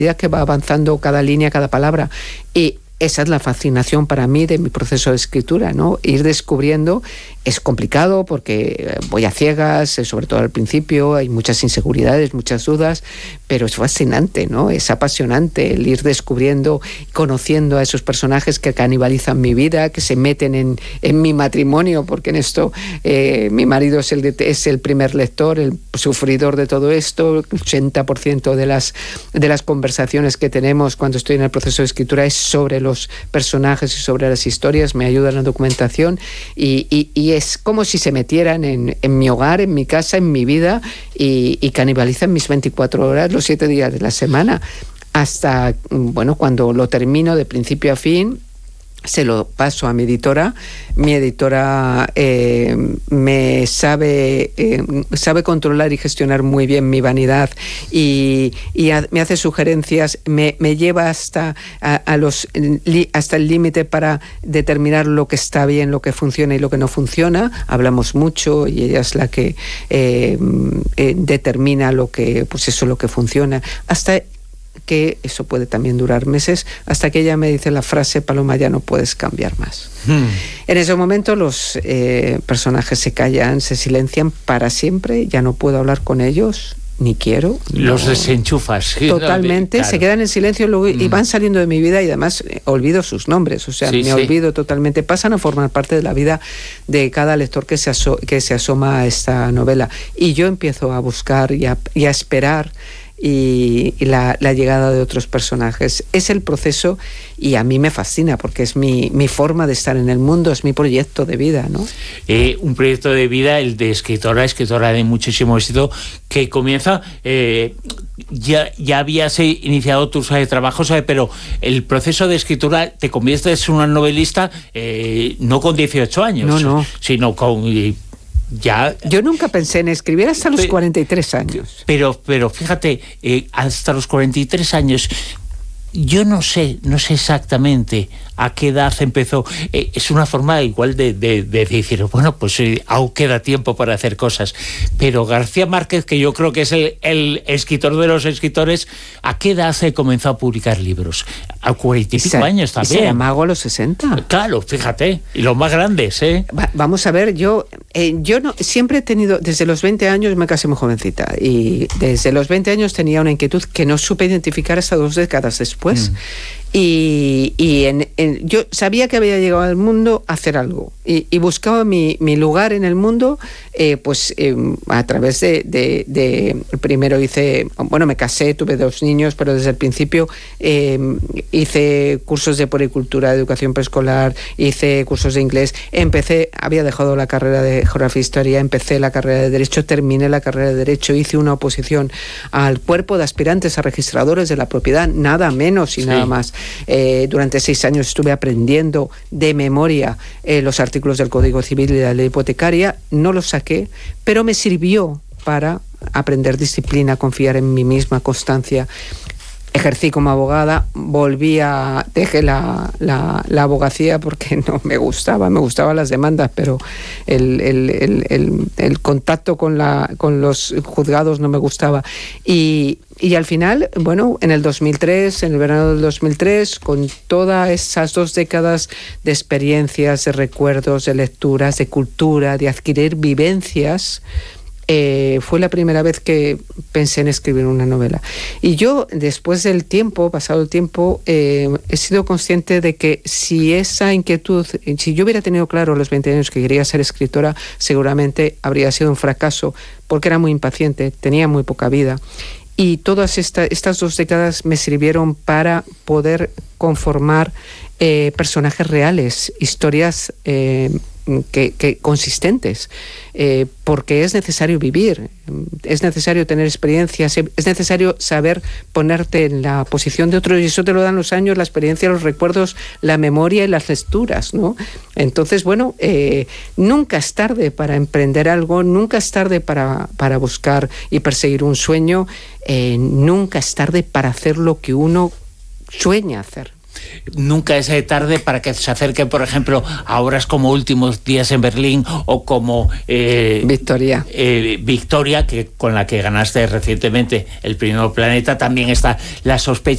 medida que va avanzando cada línea, cada palabra. Y esa es la fascinación para mí de mi proceso de escritura, ¿no? Ir descubriendo. Es complicado porque voy a ciegas, sobre todo al principio, hay muchas inseguridades, muchas dudas, pero es fascinante, ¿no? Es apasionante el ir descubriendo, conociendo a esos personajes que canibalizan mi vida, que se meten en mi matrimonio, porque en esto mi marido es el primer lector, el sufridor de todo esto. El 80% de las conversaciones que tenemos cuando estoy en el proceso de escritura es sobre los personajes y sobre las historias. Me ayuda en la documentación y es como si se metieran en mi hogar, en mi casa, en mi vida y canibalizan mis 24 horas, los 7 días de la semana, hasta, bueno, cuando lo termino de principio a fin. Se lo paso a mi editora. Mi editora me sabe controlar y gestionar muy bien mi vanidad y me hace sugerencias, me lleva hasta el límite para determinar lo que está bien, lo que funciona y lo que no funciona. Hablamos mucho y ella es la que determina lo que funciona. Hasta que eso puede también durar meses, hasta que ella me dice la frase: Paloma, ya no puedes cambiar más. En ese momento los personajes se callan, se silencian para siempre, ya no puedo hablar con ellos, ni quiero. Los desenchufas. Totalmente, claro. Se quedan en silencio luego, y van saliendo de mi vida, y además olvido sus nombres, o sea, me olvido totalmente, pasan a formar parte de la vida de cada lector que se asoma a esta novela. Y yo empiezo a buscar y a esperar y la llegada de otros personajes. Es el proceso y a mí me fascina porque es mi forma de estar en el mundo, es mi proyecto de vida, ¿no? Un proyecto de vida, el de escritora de muchísimo éxito, que comienza... Ya habías iniciado tus trabajos, pero el proceso de escritura te conviertes en una novelista no con 18 años, sino con... Yo nunca pensé en escribir hasta los 43 años. Pero fíjate, hasta los 43 años, yo no sé exactamente a qué edad empezó. Es una forma igual de decir, bueno, pues aún queda tiempo para hacer cosas. Pero García Márquez, que yo creo que es el escritor de los escritores, ¿a qué edad comenzó a publicar libros? A 40 y pico años también. Y Saramago a los 60. Claro, fíjate, y los más grandes, ¿eh? Vamos a ver, yo no, siempre he tenido, desde los 20 años me casé muy jovencita, y desde los 20 años tenía una inquietud que no supe identificar hasta 2 décadas después. Y yo sabía que había llegado al mundo a hacer algo y buscaba mi lugar en el mundo, a través primero me casé, tuve 2 niños, pero desde el principio hice cursos de puericultura, de educación preescolar, hice cursos de inglés, había dejado la carrera de geografía e historia, empecé la carrera de derecho, terminé la carrera de derecho, hice una oposición al cuerpo de aspirantes a registradores de la propiedad, nada menos y nada más. Durante 6 años estuve aprendiendo de memoria los artículos del Código Civil y de la ley hipotecaria. No los saqué, pero me sirvió para aprender disciplina, confiar en mí misma, constancia. Ejercí como abogada, dejé la abogacía porque no me gustaban las demandas, pero el contacto con los juzgados no me gustaba. Y al final, en el 2003, en el verano del 2003, con todas esas 2 décadas de experiencias, de recuerdos, de lecturas, de cultura, de adquirir vivencias, fue la primera vez que pensé en escribir una novela. Y yo, después del tiempo, pasado el tiempo, he sido consciente de que si esa inquietud, si yo hubiera tenido claro a los 20 años que quería ser escritora, seguramente habría sido un fracaso, porque era muy impaciente, tenía muy poca vida. Y todas estas 2 décadas me sirvieron para poder conformar personajes reales, historias que consistentes, porque es necesario vivir, es necesario tener experiencias, es necesario saber ponerte en la posición de otro, y eso te lo dan los años, la experiencia, los recuerdos, la memoria y las lecturas, ¿no? Entonces, nunca es tarde para emprender algo, nunca es tarde para buscar y perseguir un sueño, nunca es tarde para hacer lo que uno sueña hacer. Nunca es tarde para que se acerque, por ejemplo, a obras como Últimos días en Berlín o como Victoria, con la que ganaste recientemente el Premio Planeta. También está La sospecha